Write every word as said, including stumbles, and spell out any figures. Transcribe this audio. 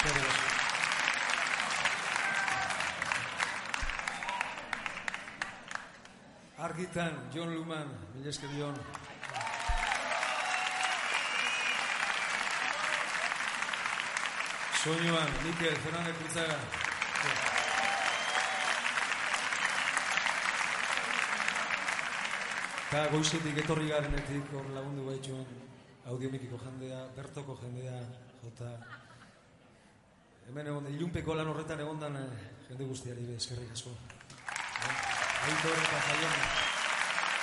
Argitan, Jon Luman, mila esker Jon. Soinuan, Mikel, Fernandez Putzaga. Eta goizetik etorri garenetik hor lagundu baitxuan audiomikiko jendea, bertoko jendea, jota. Hemen egon, ilunpeko lan horretan egondan jende guztiari be, eskerrik asko. Aitor eta Jaiona.